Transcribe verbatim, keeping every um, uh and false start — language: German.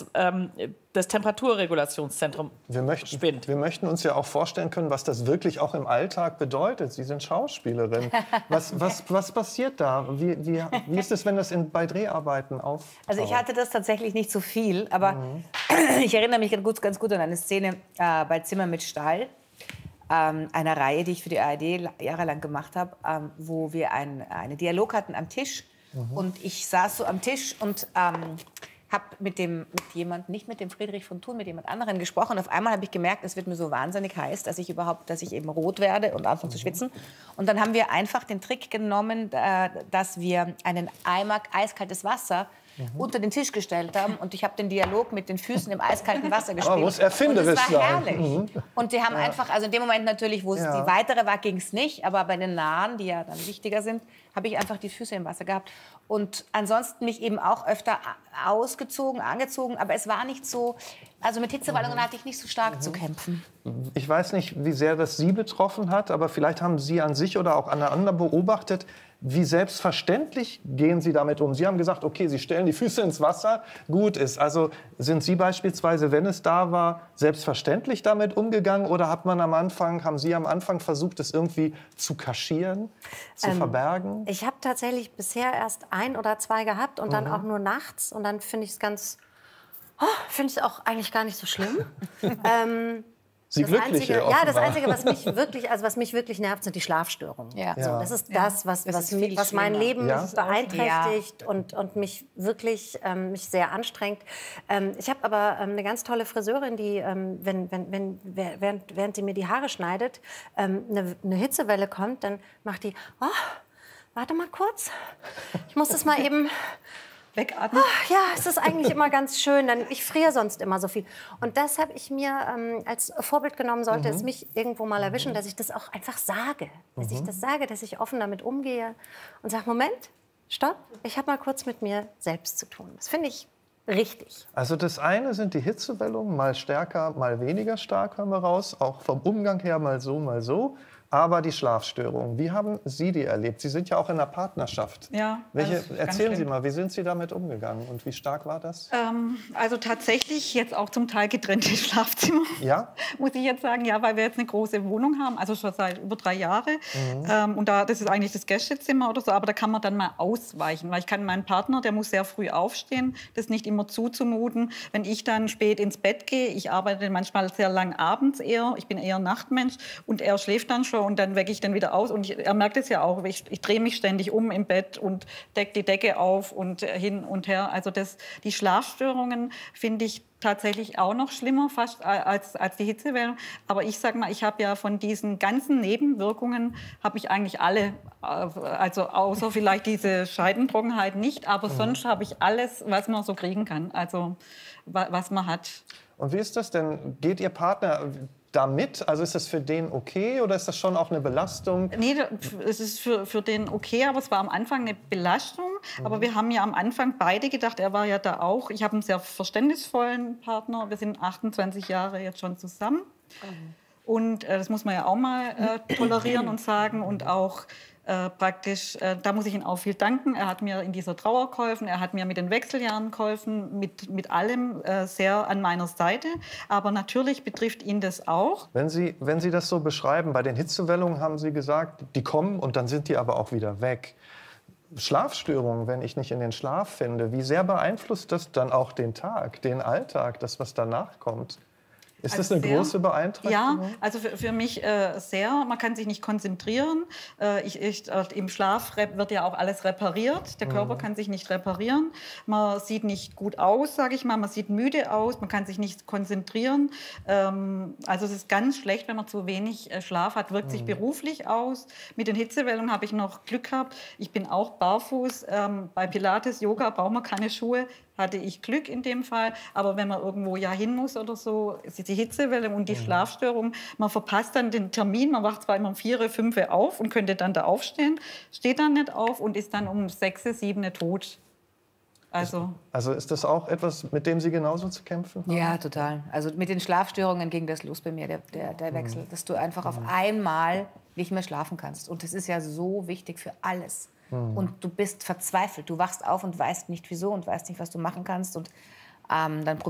das ähm, das Temperaturregulationszentrum wir möchten, spinnt. Wir möchten uns ja auch vorstellen können, was das wirklich auch im Alltag bedeutet. Sie sind Schauspielerin. Was, was, was passiert da? Wie, wie, wie ist es, wenn das in, bei Dreharbeiten auf? Also ich hatte das tatsächlich nicht so viel, aber mhm. ich erinnere mich ganz gut, ganz gut an eine Szene äh, bei Zimmer mit Stahl, ähm, einer Reihe, die ich für die A R D jahrelang gemacht habe, ähm, wo wir ein, einen Dialog hatten am Tisch. Mhm. Und ich saß so am Tisch und ähm, habe mit dem mit jemand, nicht mit dem Friedrich von Thun, mit jemand anderen gesprochen. Und auf einmal habe ich gemerkt, es wird mir so wahnsinnig heiß, dass ich überhaupt, dass ich eben rot werde und anfange mhm. zu schwitzen. Und dann haben wir einfach den Trick genommen, äh, dass wir einen Eimer eiskaltes Wasser mhm. unter den Tisch gestellt haben. Und ich habe den Dialog mit den Füßen im eiskalten Wasser gespielt. Oh, muss erfinderisch und es war sein. herrlich. Mhm. Und die haben ja. einfach, also in dem Moment natürlich, wo es ja. die weitere war, ging es nicht. Aber bei den nahen, die ja dann wichtiger sind, habe ich einfach die Füße im Wasser gehabt. Und ansonsten mich eben auch öfter ausgezogen, angezogen. Aber es war nicht so, also mit Hitzewallungen hatte ich nicht so stark mhm. zu kämpfen. Ich weiß nicht, wie sehr das Sie betroffen hat, aber vielleicht haben Sie an sich oder auch an anderen beobachtet, wie selbstverständlich gehen Sie damit um? Sie haben gesagt, okay, Sie stellen die Füße ins Wasser, gut ist. Also sind Sie beispielsweise, wenn es da war, selbstverständlich damit umgegangen? Oder hat man am Anfang, haben Sie am Anfang versucht, es irgendwie zu kaschieren, zu ähm, verbergen? Ich habe tatsächlich bisher erst ein oder zwei gehabt und dann mhm. auch nur nachts. Und dann finde ich es ganz, oh, finde ich es auch eigentlich gar nicht so schlimm. ähm, Sie das Glückliche, Einzige, ja, das Einzige, was mich wirklich, also was mich wirklich nervt, sind die Schlafstörungen. Ja. So, das ist das, was, das was, ist was mein Leben ja. beeinträchtigt ja. und, und mich wirklich ähm, mich sehr anstrengt. Ähm, ich habe aber ähm, eine ganz tolle Friseurin, die, ähm, wenn, wenn, wenn, während, während sie mir die Haare schneidet, ähm, eine, eine Hitzewelle kommt, dann macht die, oh, warte mal kurz, ich muss das mal eben... Wegatmen? Oh, ja, es ist eigentlich immer ganz schön. Denn ich friere sonst immer so viel. Und das habe ich mir ähm, als Vorbild genommen, sollte mhm. es mich irgendwo mal erwischen, dass ich das auch einfach sage. Dass mhm. ich das sage, dass ich offen damit umgehe und sage, Moment, stopp, ich habe mal kurz mit mir selbst zu tun. Das finde ich richtig. Also das eine sind die Hitzewellungen, mal stärker, mal weniger stark, hören wir raus. Auch vom Umgang her mal so, mal so. Aber die Schlafstörungen, wie haben Sie die erlebt? Sie sind ja auch in einer Partnerschaft. Ja, Welche, erzählen Sie mal, wie sind Sie damit umgegangen und wie stark war das? Ähm, also tatsächlich jetzt auch zum Teil getrennte Schlafzimmer. Ja? Muss ich jetzt sagen, ja, weil wir jetzt eine große Wohnung haben, also schon seit über drei Jahren. Mhm. Ähm, und da, das ist eigentlich das Gästezimmer oder so, aber da kann man dann mal ausweichen. Weil ich kann meinen Partner, der muss sehr früh aufstehen, das nicht immer zuzumuten. Wenn ich dann spät ins Bett gehe, ich arbeite manchmal sehr lang abends eher, ich bin eher Nachtmensch und er schläft dann schon. Und dann wecke ich dann wieder aus. Und ich, er merkt es ja auch. Ich, ich drehe mich ständig um im Bett und decke die Decke auf und hin und her. Also das, die Schlafstörungen finde ich tatsächlich auch noch schlimmer fast als, als die Hitzewellen. Aber ich sage mal, ich habe ja von diesen ganzen Nebenwirkungen, habe ich eigentlich alle, also außer vielleicht diese Scheidentrockenheit nicht, aber mhm. sonst habe ich alles, was man so kriegen kann, also was man hat. Und wie ist das denn? Geht Ihr Partner damit? Also ist das für den okay oder ist das schon auch eine Belastung? Nee, es ist für, für den okay, aber es war am Anfang eine Belastung. Mhm. Aber wir haben ja am Anfang beide gedacht, er war ja da auch. Ich habe einen sehr verständnisvollen Partner. Wir sind achtundzwanzig Jahre jetzt schon zusammen. Mhm. Und äh, das muss man ja auch mal äh, tolerieren und sagen und auch Äh, praktisch, äh, da muss ich ihm auch viel danken. Er hat mir in dieser Trauer geholfen, er hat mir mit den Wechseljahren geholfen, mit, mit allem äh, sehr an meiner Seite. Aber natürlich betrifft ihn das auch. Wenn Sie, wenn Sie das so beschreiben, bei den Hitzewellungen haben Sie gesagt, die kommen und dann sind die aber auch wieder weg. Schlafstörungen, wenn ich nicht in den Schlaf finde, wie sehr beeinflusst das dann auch den Tag, den Alltag, das, was danach kommt? Ist das also eine sehr, große Beeinträchtigung? Ja, also für, für mich äh, sehr. Man kann sich nicht konzentrieren. Äh, ich, ich, äh, Im Schlaf wird ja auch alles repariert. Der Körper mhm. kann sich nicht reparieren. Man sieht nicht gut aus, sage ich mal. Man sieht müde aus. Man kann sich nicht konzentrieren. Ähm, also es ist ganz schlecht, wenn man zu wenig äh, Schlaf hat. Wirkt mhm. sich beruflich aus. Mit den Hitzewellen habe ich noch Glück gehabt. Ich bin auch barfuß. Ähm, bei Pilates, Yoga braucht man keine Schuhe. Hatte ich Glück in dem Fall. Aber wenn man irgendwo ja hin muss oder so, ist die Hitzewelle und die mhm. Schlafstörung, man verpasst dann den Termin. Man wacht zwar immer um vier, fünf auf und könnte dann da aufstehen, steht dann nicht auf und ist dann um sechs, sieben tot. Also, also ist das auch etwas, mit dem Sie genauso zu kämpfen haben? Ja, total. Also mit den Schlafstörungen ging das los bei mir, der, der, der Wechsel. Mhm. Dass du einfach auf einmal nicht mehr schlafen kannst. Und das ist ja so wichtig für alles. Mhm. Und du bist verzweifelt. Du wachst auf und weißt nicht wieso und weißt nicht, was du machen kannst. Und ähm, dann